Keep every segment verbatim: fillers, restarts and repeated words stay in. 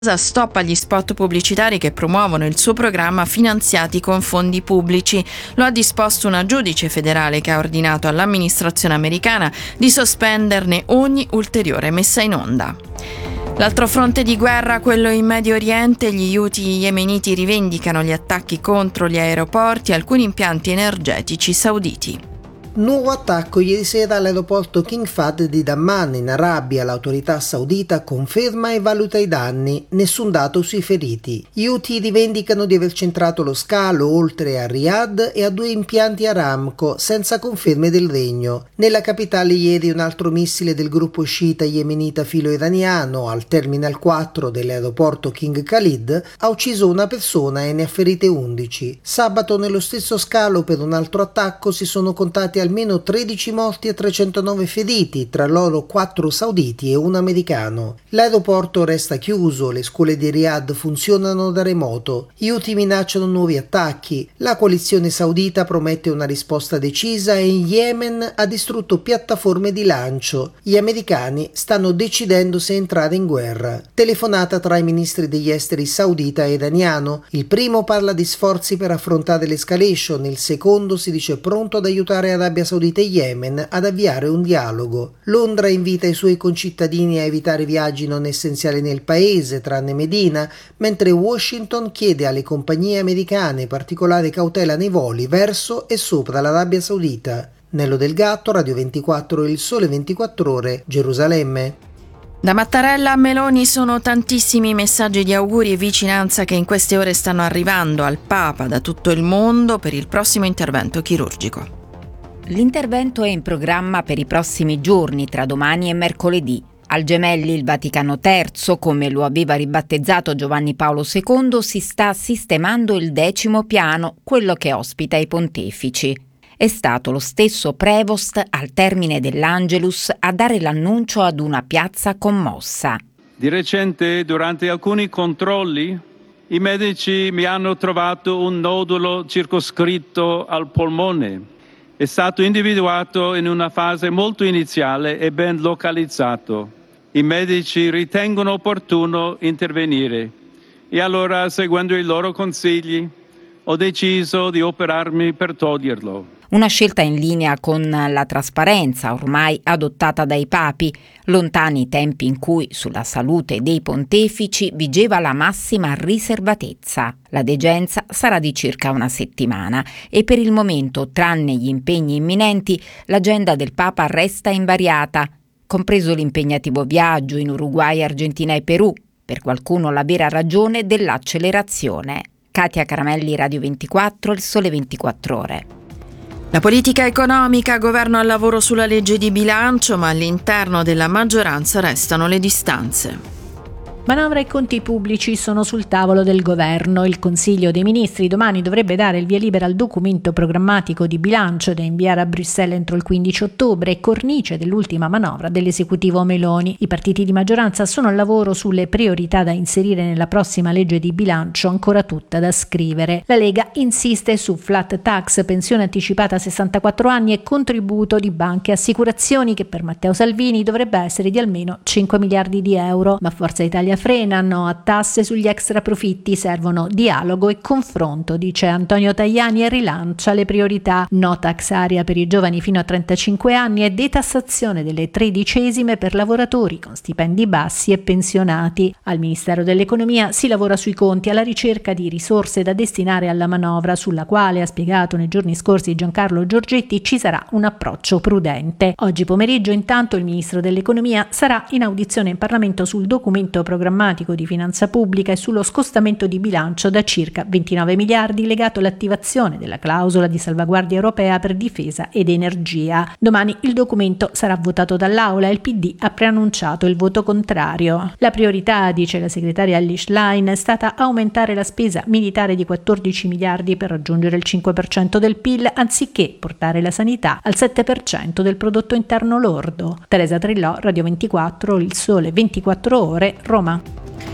Stop agli spot pubblicitari che promuovono il suo programma finanziati con fondi pubblici. Lo ha disposto una giudice federale che ha ordinato all'amministrazione americana di sospenderne ogni ulteriore messa in onda. L'altro fronte di guerra, quello in Medio Oriente, gli Houthi yemeniti rivendicano gli attacchi contro gli aeroporti e alcuni impianti energetici sauditi. Nuovo attacco ieri sera all'aeroporto King Fahd di Damman in Arabia. L'autorità saudita conferma e valuta i danni, nessun dato sui feriti. Gli Houthi rivendicano di aver centrato lo scalo oltre a Riyadh e a due impianti Aramco, senza conferme del regno. Nella capitale ieri un altro missile del gruppo sciita yemenita filo-iraniano al Terminal quattro dell'aeroporto King Khalid ha ucciso una persona e ne ha ferite undici. Sabato nello stesso scalo per un altro attacco si sono contati almeno tredici morti e trecentonove feriti, tra loro quattro sauditi e un americano. L'aeroporto resta chiuso, le scuole di Riyadh funzionano da remoto. Gli Houthi minacciano nuovi attacchi. La coalizione saudita promette una risposta decisa e in Yemen ha distrutto piattaforme di lancio. Gli americani stanno decidendo se entrare in guerra. Telefonata tra i ministri degli esteri saudita e iraniano. Il primo parla di sforzi per affrontare l'escalation, il secondo si dice pronto ad aiutare Arabia Saudita e Yemen ad avviare un dialogo. Londra invita i suoi concittadini a evitare viaggi non essenziali nel paese, tranne Medina, mentre Washington chiede alle compagnie americane particolare cautela nei voli verso e sopra l'Arabia Saudita. Nello Delgato, Radio ventiquattro, Il Sole ventiquattro Ore, Gerusalemme. Da Mattarella a Meloni sono tantissimi messaggi di auguri e vicinanza che in queste ore stanno arrivando al Papa da tutto il mondo per il prossimo intervento chirurgico. L'intervento è in programma per i prossimi giorni, tra domani e mercoledì. Al Gemelli il Vaticano terzo, come lo aveva ribattezzato Giovanni Paolo secondo, si sta sistemando il decimo piano, quello che ospita i pontefici. È stato lo stesso Prevost, al termine dell'Angelus, a dare l'annuncio ad una piazza commossa. Di recente, durante alcuni controlli, i medici mi hanno trovato un nodulo circoscritto al polmone. È stato individuato in una fase molto iniziale e ben localizzato. I medici ritengono opportuno intervenire e allora, seguendo i loro consigli, ho deciso di operarmi per toglierlo. Una scelta in linea con la trasparenza ormai adottata dai papi, lontani i tempi in cui sulla salute dei pontefici vigeva la massima riservatezza. La degenza sarà di circa una settimana e per il momento, tranne gli impegni imminenti, l'agenda del Papa resta invariata, compreso l'impegnativo viaggio in Uruguay, Argentina e Perù, per qualcuno la vera ragione dell'accelerazione. Katia Caramelli, Radio ventiquattro, Il Sole ventiquattro Ore. La politica economica, governo al lavoro sulla legge di bilancio, ma all'interno della maggioranza restano le distanze. Manovra e conti pubblici sono sul tavolo del governo. Il Consiglio dei Ministri domani dovrebbe dare il via libera al documento programmatico di bilancio da inviare a Bruxelles entro il quindici ottobre, cornice dell'ultima manovra dell'esecutivo Meloni. I partiti di maggioranza sono al lavoro sulle priorità da inserire nella prossima legge di bilancio, ancora tutta da scrivere. La Lega insiste su flat tax, pensione anticipata a sessantaquattro anni e contributo di banche e assicurazioni che per Matteo Salvini dovrebbe essere di almeno cinque miliardi di euro. Ma Forza Italia frena, no a tasse sugli extra profitti, servono dialogo e confronto, dice Antonio Tajani, e rilancia le priorità. No tax area per i giovani fino a trentacinque anni e detassazione delle tredicesime per lavoratori con stipendi bassi e pensionati. Al Ministero dell'Economia si lavora sui conti alla ricerca di risorse da destinare alla manovra, sulla quale, ha spiegato nei giorni scorsi Giancarlo Giorgetti, ci sarà un approccio prudente. Oggi pomeriggio intanto il Ministro dell'Economia sarà in audizione in Parlamento sul documento programmatico di finanza pubblica e sullo scostamento di bilancio da circa ventinove miliardi legato all'attivazione della clausola di salvaguardia europea per difesa ed energia. Domani il documento sarà votato dall'Aula e il P D ha preannunciato il voto contrario. La priorità, dice la segretaria Elly Schlein, è stata aumentare la spesa militare di quattordici miliardi per raggiungere il cinque per cento del P I L, anziché portare la sanità al sette per cento del prodotto interno lordo. Teresa Trillò, Radio ventiquattro, Il Sole ventiquattro Ore, Roma.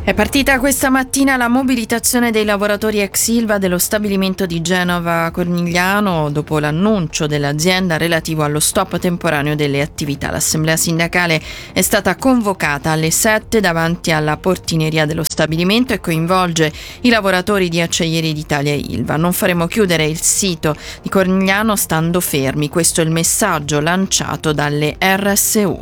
È partita questa mattina la mobilitazione dei lavoratori ex Ilva dello stabilimento di Genova Cornigliano dopo l'annuncio dell'azienda relativo allo stop temporaneo delle attività. L'assemblea sindacale è stata convocata alle sette davanti alla portineria dello stabilimento e coinvolge i lavoratori di Acciaierie d'Italia e Ilva. Non faremo chiudere il sito di Cornigliano stando fermi. Questo è il messaggio lanciato dalle R S U.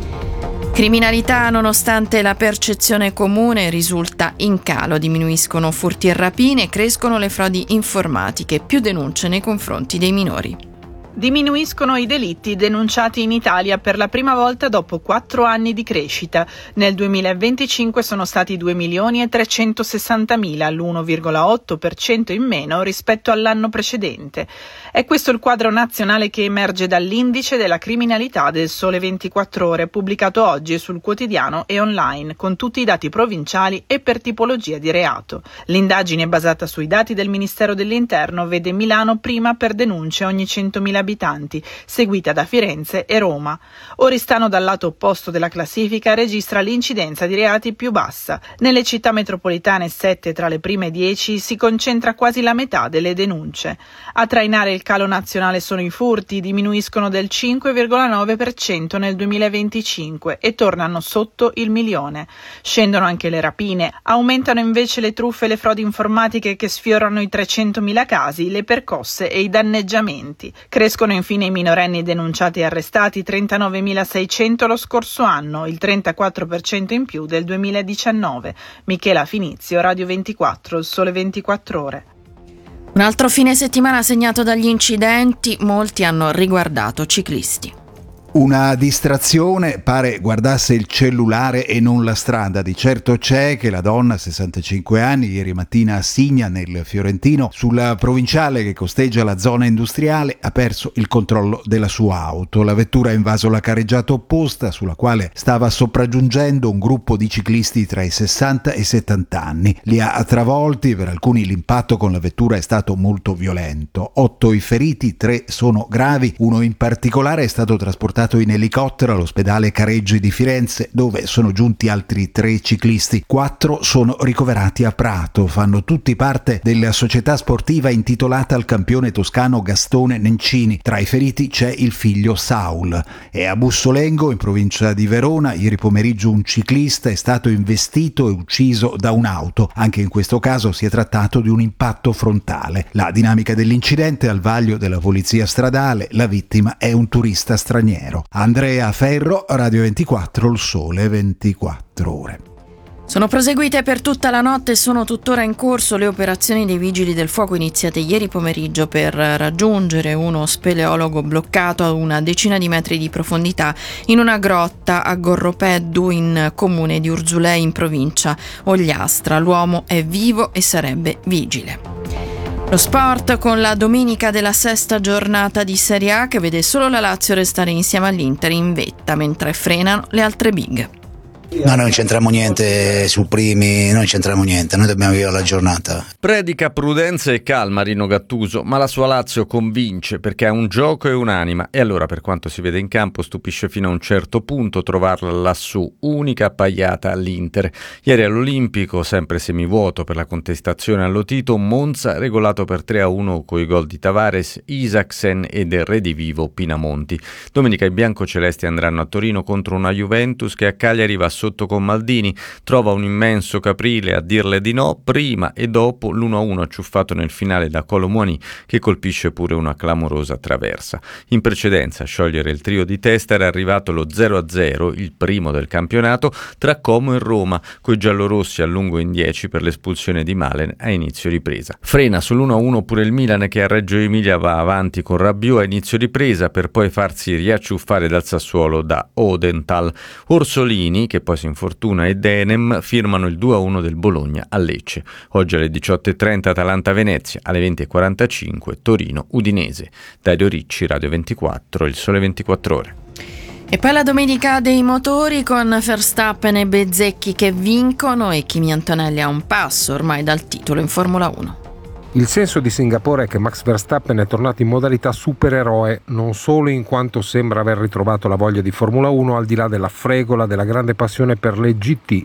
Criminalità, nonostante la percezione comune, risulta in calo. Diminuiscono furti e rapine, crescono le frodi informatiche, più denunce nei confronti dei minori. Diminuiscono i delitti denunciati in Italia per la prima volta dopo quattro anni di crescita. Nel duemilaventicinque sono stati due milioni e trecentosessantamila, l'uno virgola otto per cento in meno rispetto all'anno precedente. È questo il quadro nazionale che emerge dall'indice della criminalità del Sole ventiquattro Ore, pubblicato oggi sul quotidiano e online, con tutti i dati provinciali e per tipologia di reato. L'indagine, basata sui dati del Ministero dell'Interno, vede Milano prima per denunce ogni centomila abitanti, seguita da Firenze e Roma. Oristano, dal lato opposto della classifica, registra l'incidenza di reati più bassa. Nelle città metropolitane, sette tra le prime dieci, si concentra quasi la metà delle denunce. A trainare il calo nazionale sono i furti, diminuiscono del cinque virgola nove per cento nel duemilaventicinque e tornano sotto il milione. Scendono anche le rapine, aumentano invece le truffe e le frodi informatiche che sfiorano i trecentomila casi, le percosse e i danneggiamenti. Crescono infine i minorenni denunciati e arrestati, trentanovemilaseicento lo scorso anno, il trentaquattro per cento in più del duemiladiciannove. Michela Finizio, Radio ventiquattro, il Sole ventiquattro Ore. Un altro fine settimana segnato dagli incidenti, molti hanno riguardato ciclisti. Una distrazione, pare guardasse il cellulare e non la strada. Di certo c'è che la donna, sessantacinque anni, ieri mattina a Signa, nel Fiorentino, sulla provinciale che costeggia la zona industriale, ha perso il controllo della sua auto. La vettura ha invaso la carreggiata opposta, sulla quale stava sopraggiungendo un gruppo di ciclisti tra i sessanta e i settanta anni. Li ha travolti, per alcuni l'impatto con la vettura è stato molto violento. Otto i feriti, tre sono gravi, uno in particolare è stato trasportato in elicottero all'ospedale Careggi di Firenze, dove sono giunti altri tre ciclisti. Quattro sono ricoverati a Prato, fanno tutti parte della società sportiva intitolata al campione toscano Gastone Nencini. Tra i feriti c'è il figlio Saul. E a Bussolengo, in provincia di Verona, ieri pomeriggio un ciclista è stato investito e ucciso da un'auto. Anche in questo caso si è trattato di un impatto frontale. La dinamica dell'incidente al vaglio della polizia stradale, la vittima è un turista straniero. Andrea Ferro, Radio ventiquattro, il Sole ventiquattro Ore. Sono proseguite per tutta la notte e sono tuttora in corso le operazioni dei vigili del fuoco iniziate ieri pomeriggio per raggiungere uno speleologo bloccato a una decina di metri di profondità in una grotta a Gorropeddu, in comune di Urzulei, in provincia Ogliastra. L'uomo è vivo e sarebbe vigile. Lo sport, con la domenica della sesta giornata di Serie A che vede solo la Lazio restare insieme all'Inter in vetta, mentre frenano le altre big. No, noi non c'entriamo niente sul primi, noi non c'entriamo niente, noi dobbiamo vivere la giornata. Predica prudenza e calma Rino Gattuso, ma la sua Lazio convince perché ha un gioco e un'anima, e allora, per quanto si vede in campo, stupisce fino a un certo punto trovarla lassù, unica appaiata all'Inter. Ieri all'Olimpico, sempre semivuoto per la contestazione allo Tito, Monza regolato per tre a uno coi gol di Tavares, Isaksen e del redivivo Pinamonti. Domenica i biancocelesti andranno a Torino contro una Juventus che a Cagliari va sotto con Maldini, trova un immenso Caprile a dirle di no prima e dopo l'uno a uno acciuffato nel finale da Kolo Muani, che colpisce pure una clamorosa traversa. In precedenza a sciogliere il trio di testa era arrivato lo zero a zero, il primo del campionato, tra Como e Roma, coi giallorossi a lungo in dieci per l'espulsione di Malen a inizio ripresa. Frena sull'uno a uno pure il Milan, che a Reggio Emilia va avanti con Rabiot a inizio ripresa per poi farsi riacciuffare dal Sassuolo da Odenthal. Orsolini, che poi si infortuna, e Denem firmano il due a uno del Bologna a Lecce. Oggi alle diciotto e trenta Atalanta-Venezia, alle venti e quarantacinque Torino-Udinese. Dario Ricci, Radio ventiquattro, il Sole ventiquattro Ore. E poi la domenica dei motori, con Verstappen e Bezzecchi che vincono e Kimi Antonelli a un passo ormai dal titolo in Formula uno. Il senso di Singapore è che Max Verstappen è tornato in modalità supereroe, non solo in quanto sembra aver ritrovato la voglia di Formula uno, al di là della fregola della grande passione per le G T,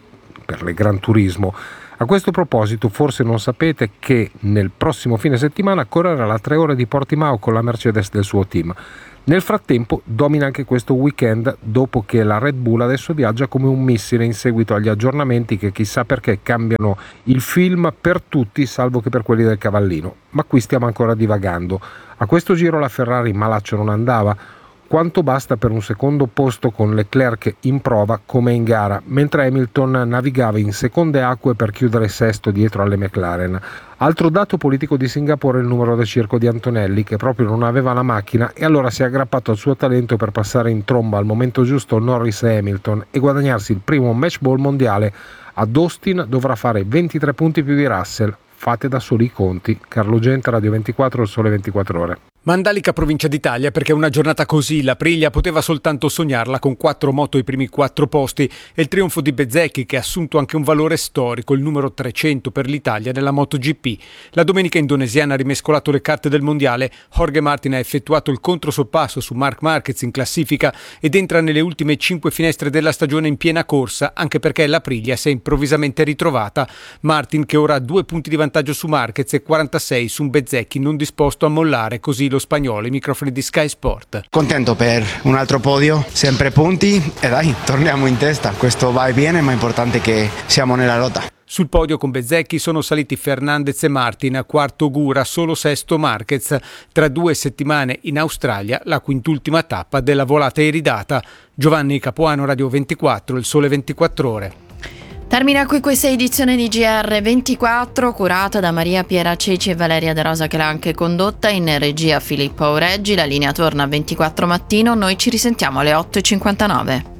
per le Gran Turismo. A questo proposito, forse non sapete che nel prossimo fine settimana correrà la tre ore di Portimao con la Mercedes del suo team. Nel frattempo domina anche questo weekend, dopo che la Red Bull adesso viaggia come un missile in seguito agli aggiornamenti che chissà perché cambiano il film per tutti salvo che per quelli del cavallino. Ma qui stiamo ancora divagando. A questo giro la Ferrari malaccio non andava. Quanto basta per un secondo posto con Leclerc in prova come in gara, mentre Hamilton navigava in seconde acque per chiudere sesto dietro alle McLaren. Altro dato politico di Singapore è il numero del circo di Antonelli, che proprio non aveva la macchina e allora si è aggrappato al suo talento per passare in tromba al momento giusto Norris e Hamilton e guadagnarsi il primo match ball mondiale. Ad Austin dovrà fare ventitré punti più di Russell. Fate da soli i conti. Carlo Gente, Radio ventiquattro, Il Sole ventiquattro Ore. Mandalica, provincia d'Italia, perché una giornata così l'Aprilia poteva soltanto sognarla, con quattro moto ai primi quattro posti e il trionfo di Bezzecchi, che ha assunto anche un valore storico, il numero trecento per l'Italia nella MotoGP. La domenica indonesiana ha rimescolato le carte del mondiale, Jorge Martin ha effettuato il controsorpasso su Marc Marquez in classifica ed entra nelle ultime cinque finestre della stagione in piena corsa, anche perché l'Aprilia si è improvvisamente ritrovata. Martin, che ora ha due punti di vantaggio su Marquez e quarantasei su un Bezzecchi non disposto a mollare, così lo spagnolo, i microfoni di Sky Sport. Contento per un altro podio, sempre punti e dai, torniamo in testa, questo va e viene ma è importante che siamo nella lotta. Sul podio con Bezzecchi sono saliti Fernandez e Martin, quarto Gura, solo sesto Marquez. Tra due settimane in Australia la quintultima tappa della volata iridata. Giovanni Capuano, Radio ventiquattro, Il Sole ventiquattro Ore. Termina qui questa edizione di G R ventiquattro, curata da Maria Piera Ceci e Valeria De Rosa, che l'ha anche condotta, in regia Filippo Aureggi. La linea torna a ventiquattro mattino, noi ci risentiamo alle otto e cinquantanove.